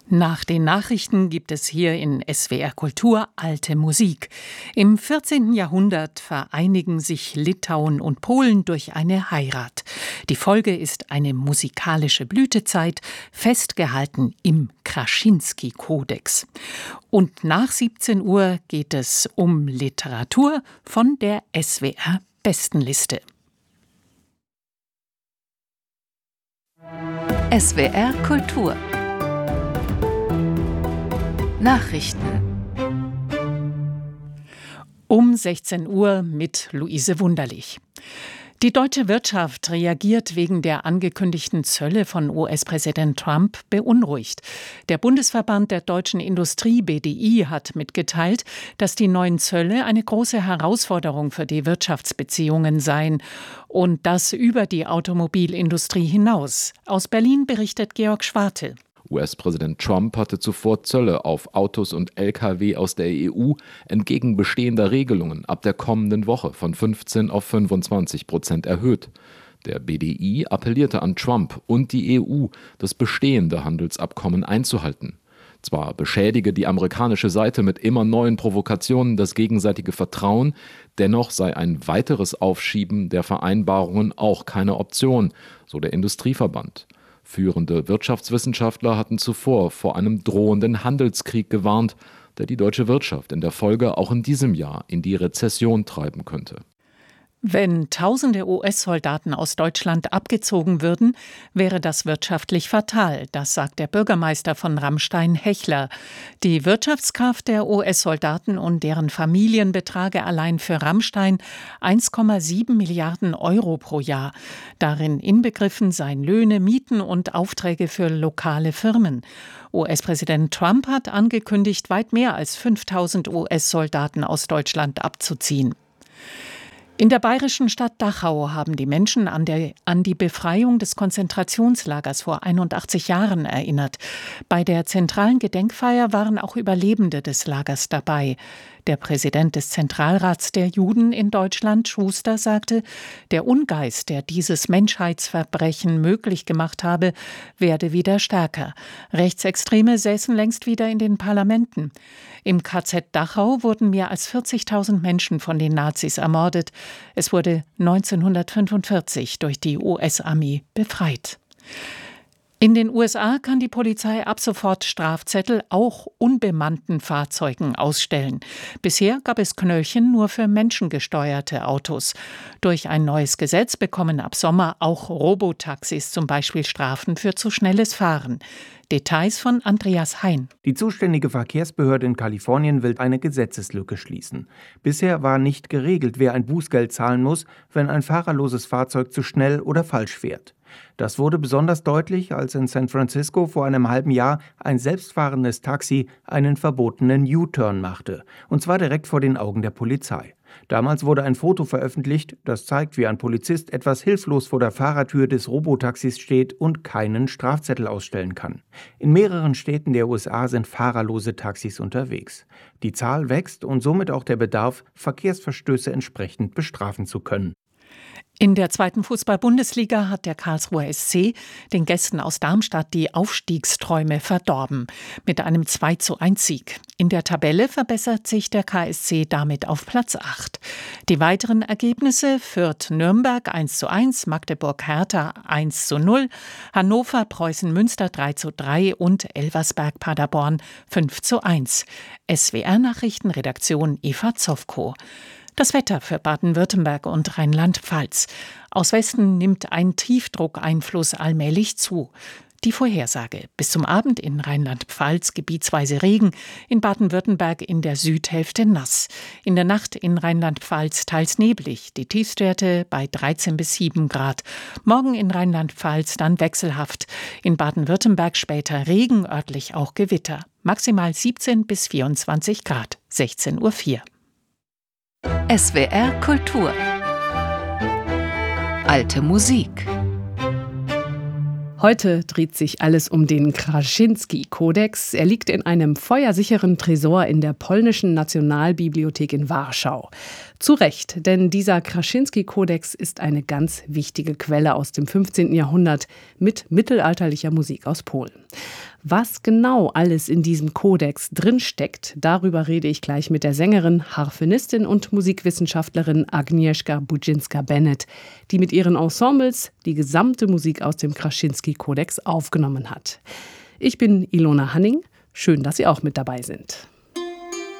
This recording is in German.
Nach den Nachrichten gibt es hier in SWR Kultur alte Musik. Im 14. Jahrhundert vereinigen sich Litauen und Polen durch eine Heirat. Die Folge ist eine musikalische Blütezeit, festgehalten im Kraschinski-Kodex. Und nach 17 Uhr geht es um Literatur von der SWR-Bestenliste. SWR Kultur Nachrichten. Um 16 Uhr mit Luise Wunderlich. Die deutsche Wirtschaft reagiert wegen der angekündigten Zölle von US-Präsident Trump beunruhigt. Der Bundesverband der deutschen Industrie BDI hat mitgeteilt, dass die neuen Zölle eine große Herausforderung für die Wirtschaftsbeziehungen seien und das über die Automobilindustrie hinaus. Aus Berlin berichtet Georg Schwarte. US-Präsident Trump hatte zuvor Zölle auf Autos und Lkw aus der EU entgegen bestehender Regelungen ab der kommenden Woche von 15% auf 25% erhöht. Der BDI appellierte an Trump und die EU, das bestehende Handelsabkommen einzuhalten. Zwar beschädige die amerikanische Seite mit immer neuen Provokationen das gegenseitige Vertrauen, dennoch sei ein weiteres Aufschieben der Vereinbarungen auch keine Option, so der Industrieverband. Führende Wirtschaftswissenschaftler hatten zuvor vor einem drohenden Handelskrieg gewarnt, der die deutsche Wirtschaft in der Folge auch in diesem Jahr in die Rezession treiben könnte. Wenn tausende US-Soldaten aus Deutschland abgezogen würden, wäre das wirtschaftlich fatal, das sagt der Bürgermeister von Ramstein, Hechler. Die Wirtschaftskraft der US-Soldaten und deren Familien betrage allein für Ramstein 1,7 Milliarden Euro pro Jahr. Darin inbegriffen seien Löhne, Mieten und Aufträge für lokale Firmen. US-Präsident Trump hat angekündigt, weit mehr als 5000 US-Soldaten aus Deutschland abzuziehen. In der bayerischen Stadt Dachau haben die Menschen an die Befreiung des Konzentrationslagers vor 81 Jahren erinnert. Bei der zentralen Gedenkfeier waren auch Überlebende des Lagers dabei. Der Präsident des Zentralrats der Juden in Deutschland, Schuster, sagte, der Ungeist, der dieses Menschheitsverbrechen möglich gemacht habe, werde wieder stärker. Rechtsextreme säßen längst wieder in den Parlamenten. Im KZ Dachau wurden mehr als 40.000 Menschen von den Nazis ermordet. Es wurde 1945 durch die US-Armee befreit. In den USA kann die Polizei ab sofort Strafzettel auch unbemannten Fahrzeugen ausstellen. Bisher gab es Knöllchen nur für menschengesteuerte Autos. Durch ein neues Gesetz bekommen ab Sommer auch Robotaxis zum Beispiel Strafen für zu schnelles Fahren. Details von Andreas Hein. Die zuständige Verkehrsbehörde in Kalifornien will eine Gesetzeslücke schließen. Bisher war nicht geregelt, wer ein Bußgeld zahlen muss, wenn ein fahrerloses Fahrzeug zu schnell oder falsch fährt. Das wurde besonders deutlich, als in San Francisco vor einem halben Jahr ein selbstfahrendes Taxi einen verbotenen U-Turn machte, und zwar direkt vor den Augen der Polizei. Damals wurde ein Foto veröffentlicht, das zeigt, wie ein Polizist etwas hilflos vor der Fahrertür des Robotaxis steht und keinen Strafzettel ausstellen kann. In mehreren Städten der USA sind fahrerlose Taxis unterwegs. Die Zahl wächst und somit auch der Bedarf, Verkehrsverstöße entsprechend bestrafen zu können. In der zweiten Fußball-Bundesliga hat der Karlsruher SC den Gästen aus Darmstadt die Aufstiegsträume verdorben. Mit einem 2:1-Sieg. In der Tabelle verbessert sich der KSC damit auf Platz 8. Die weiteren Ergebnisse: Fürth-Nürnberg 1:1, Magdeburg-Hertha 1:0, Hannover-Preußen-Münster 3:3 und Elversberg-Paderborn 5:1. SWR-Nachrichten, Redaktion Eva Zofko. Das Wetter für Baden-Württemberg und Rheinland-Pfalz. Aus Westen nimmt ein Tiefdruckeinfluss allmählich zu. Die Vorhersage: bis zum Abend in Rheinland-Pfalz gebietsweise Regen, in Baden-Württemberg in der Südhälfte nass. In der Nacht in Rheinland-Pfalz teils neblig, die Tiefstwerte bei 13 bis 7 Grad. Morgen in Rheinland-Pfalz dann wechselhaft. In Baden-Württemberg später Regen, örtlich auch Gewitter. Maximal 17 bis 24 Grad, 16:04 Uhr. SWR Kultur Alte Musik. Heute dreht sich alles um den Kraschinski-Kodex. Er liegt in einem feuersicheren Tresor in der polnischen Nationalbibliothek in Warschau. Zu Recht, denn dieser Kraschinski-Kodex ist eine ganz wichtige Quelle aus dem 15. Jahrhundert mit mittelalterlicher Musik aus Polen. Was genau alles in diesem Kodex drinsteckt, darüber rede ich gleich mit der Sängerin, Harfenistin und Musikwissenschaftlerin Agnieszka Budzinska-Bennett, die mit ihren Ensembles die gesamte Musik aus dem Kraschinski-Kodex aufgenommen hat. Ich bin Ilona Hanning. Schön, dass Sie auch mit dabei sind.